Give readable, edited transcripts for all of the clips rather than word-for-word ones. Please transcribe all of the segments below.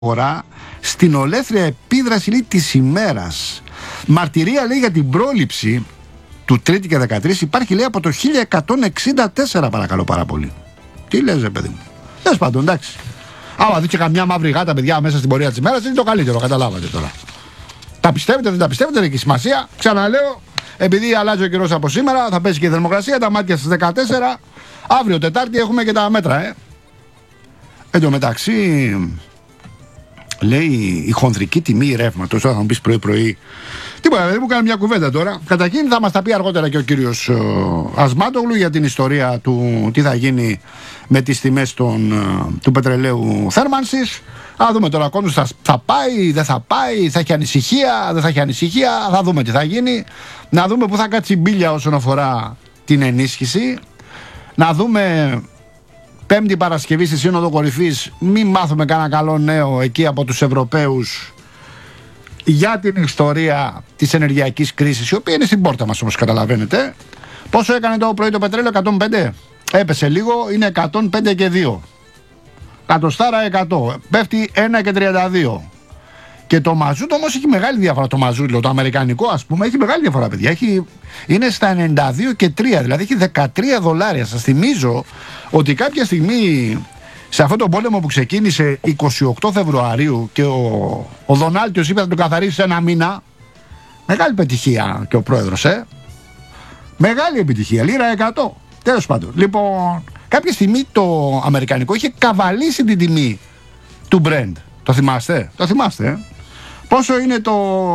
φορά στην ολέθρια επίδραση, λέει, της ημέρας. Μαρτυρία, λέει, για την πρόληψη του Τρίτη και 13 υπάρχει, λέει, από το 1164, παρακαλώ πάρα πολύ. Τι λες, παιδί μου? Τέλος πάντων, εντάξει. Άμα δει και καμιά μαύρη γάτα, παιδιά, μέσα στην πορεία της ημέρας, είναι το καλύτερο, καταλάβατε τώρα. Τα πιστεύετε, δεν τα πιστεύετε, δεν έχει σημασία. Ξαναλέω, επειδή αλλάζει ο καιρός από σήμερα, θα πέσει και η θερμοκρασία, τα μάτια στις 14. Αύριο Τετάρτη έχουμε και τα μέτρα, Εν τω μεταξύ, λέει, η χονδρική τιμή ρεύματος, τώρα θα μου πεις πρωί-πρωί. Τίποτα, δεν μου κάνει μια κουβέντα τώρα. Καταρχήν θα μας τα πει αργότερα και ο κύριος Ασμάτογλου για την ιστορία του τι θα γίνει με τις τιμές του πετρελαίου θέρμανσης. Θα δούμε τώρα, κόντους θα πάει, δεν θα πάει, θα έχει ανησυχία, δεν θα έχει ανησυχία, θα δούμε τι θα γίνει. Να δούμε που θα κάτσει η μπίλια όσον αφορά την ενίσχυση. Να δούμε Πέμπτη Παρασκευή στη Σύνοδο Κορυφής, μην μάθουμε κανένα καλό νέο εκεί από τους Ευρωπαίους για την ιστορία της ενεργειακής κρίσης, η οποία είναι στην πόρτα μας, όπως καταλαβαίνετε. Πόσο έκανε το πρωί το πετρέλαιο? 105. Έπεσε λίγο, είναι 105 και 2. Κατοστάρα 100. Πέφτει 1 και 32. Και το μαζούτ όμως έχει μεγάλη διαφορά. Το μαζούτ, το αμερικανικό, ας πούμε, έχει μεγάλη διαφορά, παιδιά. Είναι στα 92 και 3, δηλαδή έχει $13. Σας θυμίζω ότι κάποια στιγμή σε αυτόν τον πόλεμο που ξεκίνησε 28 Φεβρουαρίου και ο Δονάλτιος είπε θα τον καθαρίσει σε ένα μήνα. Μεγάλη επιτυχία και ο πρόεδρος, Μεγάλη επιτυχία, λίρα 100. Τέλος πάντων. Λοιπόν, κάποια στιγμή το αμερικανικό είχε καβαλήσει την τιμή του Brent. Το θυμάστε? Το θυμάστε, Πόσο είναι το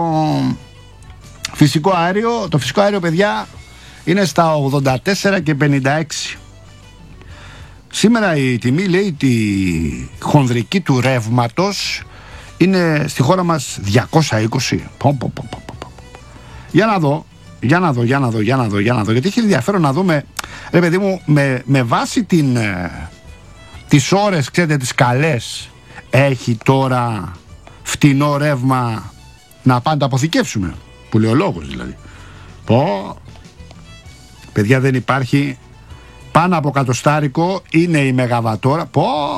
φυσικό αέριο? Το φυσικό αέριο, παιδιά, είναι στα 84 και 56. Σήμερα η τιμή, λέει, τη χονδρική του ρεύματος είναι στη χώρα μας 220. Για να δω, γιατί έχει ενδιαφέρον να δούμε, ρε παιδί μου, με βάση τις ώρες, ξέρετε, τις καλές, έχει τώρα φτηνό ρεύμα να πάνε τα αποθηκεύσουμε, που λέει ο λόγος δηλαδή. Παιδιά, δεν υπάρχει. Πάνω από κατοστάρικο είναι η μεγαβατόρα.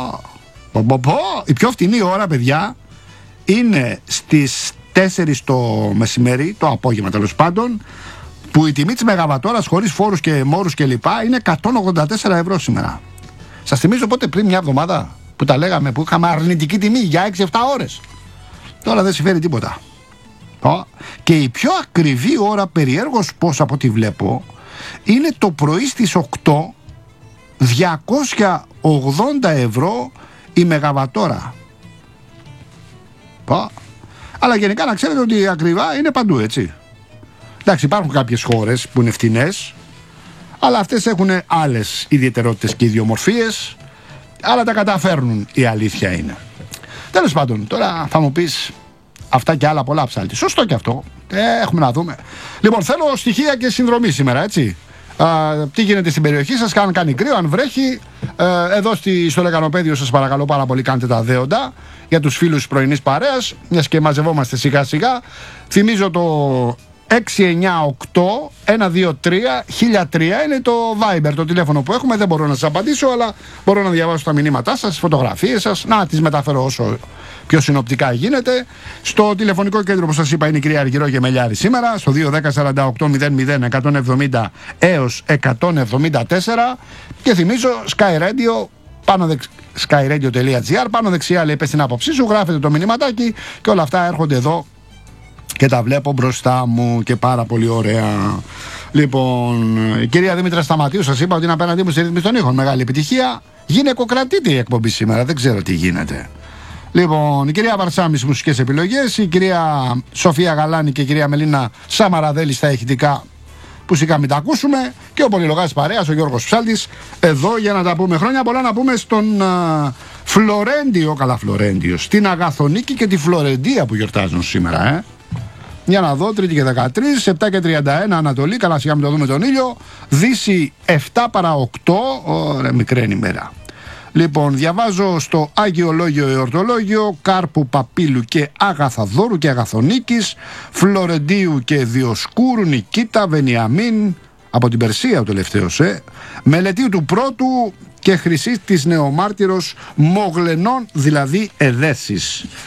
Η πιο φτηνή ώρα, παιδιά, είναι στις 4 το μεσημέρι, το απόγευμα τέλος πάντων, που η τιμή της μεγαβατόρας χωρίς φόρους και μόρους και λοιπά είναι 184 ευρώ σήμερα. Σας θυμίζω πότε, πριν μια εβδομάδα που τα λέγαμε, που είχαμε αρνητική τιμή για 6-7 ώρες. Τώρα δεν συμφέρει τίποτα. Και η πιο ακριβή ώρα, περιέργως πώς από ό,τι βλέπω, είναι το πρωί στις 8, 280 ευρώ η μεγαβατόρα. Αλλά γενικά να ξέρετε ότι ακριβά είναι παντού, έτσι. Εντάξει, υπάρχουν κάποιες χώρες που είναι φτηνές, αλλά αυτές έχουν άλλες ιδιαιτερότητες και ιδιομορφίες, αλλά τα καταφέρνουν, η αλήθεια είναι. Τέλος πάντων, τώρα θα μου πεις αυτά και άλλα πολλά, ψάλτη. Σωστό και αυτό. Έχουμε να δούμε. Λοιπόν, θέλω στοιχεία και συνδρομή σήμερα, έτσι. Τι γίνεται στην περιοχή σας, αν κάνει κρύο, αν βρέχει. Εδώ στο λεκανοπέδιο σας παρακαλώ πάρα πολύ, κάντε τα δέοντα για τους φίλους πρωινής παρέας, μιας και μαζευόμαστε σιγά σιγά. Θυμίζω το 698-123-1003 είναι το Viber, το τηλέφωνο που έχουμε. Δεν μπορώ να σας απαντήσω, αλλά μπορώ να διαβάσω τα μηνύματά σας, τις φωτογραφίες σας, να τις μεταφέρω όσο πιο συνοπτικά γίνεται. Στο τηλεφωνικό κέντρο, που σας είπα, είναι η κυρία Αργυρό Γεμελιάδη σήμερα, στο 210-48-00-170 έως 174. Και θυμίζω Sky Radio, skyradio.gr, πάνω δεξιά λέει πες την άποψή σου, γράφετε το μηνυματάκι και όλα αυτά έρχονται εδώ και τα βλέπω μπροστά μου και πάρα πολύ ωραία. Λοιπόν, η κυρία Δήμητρα Σταματίου, σας είπα ότι είναι απέναντί μου στη ρύθμιση των ήχων. Μεγάλη επιτυχία. Γυναικοκρατείται η εκπομπή σήμερα, δεν ξέρω τι γίνεται. Λοιπόν, η κυρία Βαρσάμι στις μουσικές επιλογές, η κυρία Σοφία Γαλάνη και η κυρία Μελίνα Σαμαραδέλη στα ηχητικά, που σιγά μην τα ακούσουμε, και ο πολυλογάς παρέας, ο Γιώργος Ψάλτης, εδώ για να τα πούμε. Χρόνια πολλά να πούμε στον Φλωρέντιο, στην Αγαθονίκη και τη Φλωρεντία που γιορτάζουν σήμερα, Για να δω, Τρίτη και 13, 7 και 31 Ανατολή, καλά σιγά μην το δούμε τον ήλιο. Δύση 7 παρά 8, ωραία μικραίνει ημέρα. Λοιπόν, διαβάζω στο Άγιο Λόγιο Εορτολόγιο, Κάρπου, Παπίλου και Αγαθαδόρου και Αγαθονίκης, Φλωρεντίου και Διοσκούρου, Νικήτα, Βενιαμίν, από την Περσία ο τελευταίος, Μελετίου του πρώτου και χρυσή της νεομάρτυρος Μογλενών, δηλαδή εδέσεις.